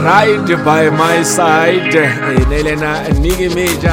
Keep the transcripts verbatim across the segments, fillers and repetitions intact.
Right by my side, Nelena Nicki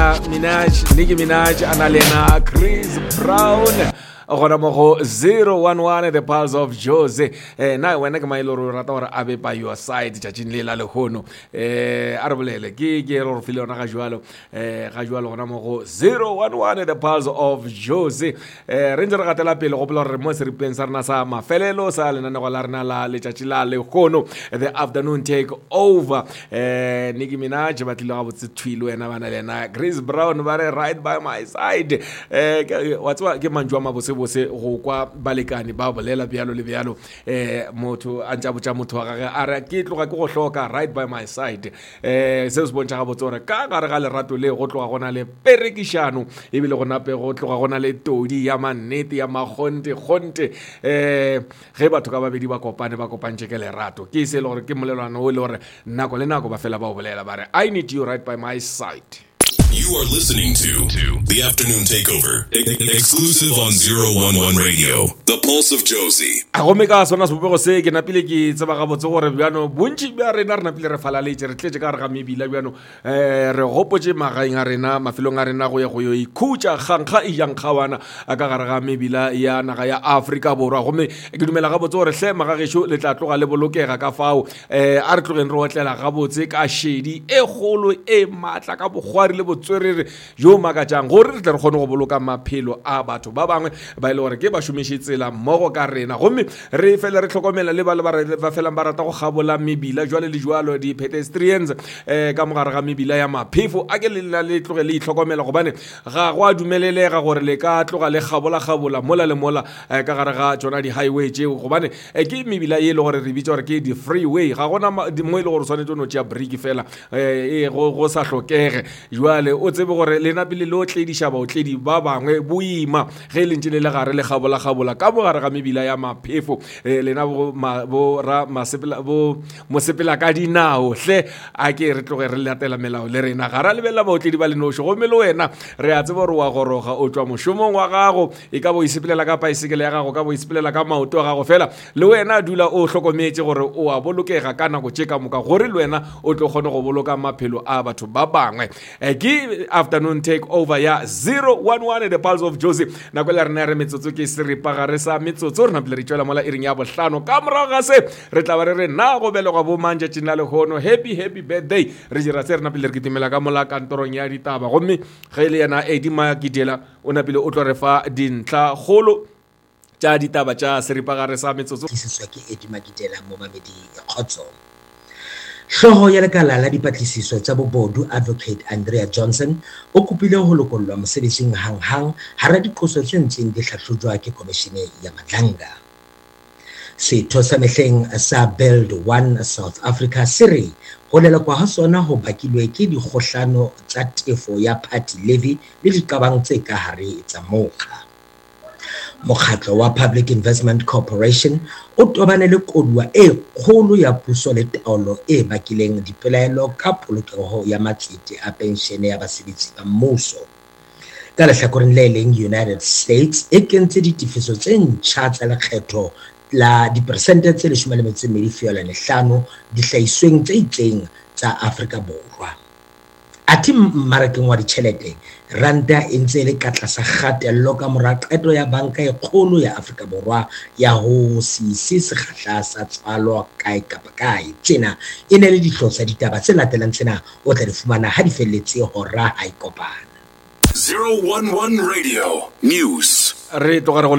Minaj, Nicki Minaj, Annalena Chris Brown. Gona mo go zero one one the Pulse of Jose. Eh na wena ke mailoro rata gore a be by your side tšatšing le la le gono. Eh a re bolele ke ke re file ona ga jwalo. Eh ga jwalo gona mo go zero one one the Pulse of Jose. Eh re ntse re gatela pele go pela re mo se re pensa rena sa mafelelo sa lena go la rena la le tšatši la le gono. The afternoon take over. Eh Nicki Minaj ba tlile ga botse twilo wena bana lena Chris Brown ba re right by my side. Eh what's what ke manjwa mabose bose go kwa balekane ba bolela bjalo le bjalo eh motho a ntša botša motho wa gage a re ke tloga ke go hloka right by my side eh se se bontša ga botse gore ka gare ga lerato le go tloga gona le perekišano e bile go nape go tloga gona le todi ya mannete ya magonte gonte eh ge batho ka babedi ba kopane ba kopantše ke lerato ke se le gore ke molelwana o le gore nako le nako ba fela ba o bolela ba re I need you right by my side. You are listening to, to The Afternoon Takeover, e- exclusive on zero one one Radio, The Pulse of Josie. A go meka sona se bopego se ke napile ke tseba ga botse gore bjano bontši bja rena re napile re falaletse re tletse ka re ga mebila bjano eh re gopotse magaeng a rena mafelong a rena go ya go yo ikhutša kgankga e yang kgawana a ka gare ga mebila ya naga ya Afrika Borwa gomme ke dumela ga botse gore hle magagešo le tla tloga le bolokega ka fao eh a re tlogeng re otlela ga botse ka shedi e golo e matla ka bogwari le botswerere jo makatšang gore re tle re kgone go boloka maphelo a batho ba bangwe ba ile gore ke ba šomišitsela mmogo ka rena gomme re fele re tlhokomela le ba le ba felang ba rata go gabola mebila jwale le jwalo di pedestrians eh ka mogare ga mebila ya maphefo a ke le le tloge le itlhokomela gobane ga go a dumelelega gore le ka tloga le gabola gabola mola le mola ka gare ga tsona di highway tseo gobane ke mebila e le gore re bitsa gore ke di freeway ga gona mo e le gore tshwanetse no tšea break fela eh go go sa hlokege jwale o tsebe gore le napile lo tlediša ba o tledi ba bangwe boima ge le ntse le le gare le gabola gabola ka bogare ga mebila ya maphefo lena bo ra masepela bo mosepela ka dinao hle a ke re tloge re latela melao le rena gara le bela ba o tledi ba le nošo go melo wena re a tseba gore wa goroga o tswa mošomong wa gago e ka bo isepelela ka bicycle ya gago ka bo isepelela ka maoto a gago fela le wena dula o hlokometse gore o a bolokega ka nako tše ka moka gore le wena o tlo kgone go boloka maphelo a batho ba bangwe ke afternoon take over ya zero one one the Pulse of Josie na go le rena re metsotso ke seripagare sa metsotso re na pele re tšwela mola iring ya bohlano ka morago ga se re tla ba re re na go belegwa bo mantša tšena le gono happy happy birthday re dira se re na pele re kitimela ka mola kantorong ya ditaba gomme ge le yena Eddie Makidela o na pele o tlo re fa dintlha golo tša ditaba tša seripagare sa metsotso ke seswa ke Eddie Makidela mo mamedi khotso. Hlogo ya lekala la dipatlisiso tsa bobodu Advocate Andrea Johnson o kopile ho lokollwa mosebetsing hanghang hara diqoso tse ntseng di hlahlojwa ke komishene ya Madlanga. Setho sa mehleng sa Build One South Africa siri ho lelekwa ha sona ho bakilwe ke dikgohlano tsa tefo ya party levy le diqabang tse ka hare tsa mokga. Mokgatlo wa Public Investment Corporation o tobane le koduwa e kgolo ya puso le taolo e bakileng dipelaelo ka polokeho ya matsete a penshene ya basebetsi ba mmuso. Ka lehlakoreng le leng United States e kentse ditifiso tse ntjha tsa lekgetho la diperesente tse leshome le metso e mmedi feela le hlano dihlahisweng tse itseng tsa Afrika Borwa. Ati mmarakeng wa ditjhelete ranta e ntse le ka tlasa kgatello ka mora qeto ya banka e kgolo ya Afrika Borwa ya ho sisi sekgahla sa tswalo kae kapa kae. Tsena e ne le dihlotsa ditaba tse latelang tsena o tla di fumana ha di felletse hora ha ikopana. zero one one Radio News. re tloga re go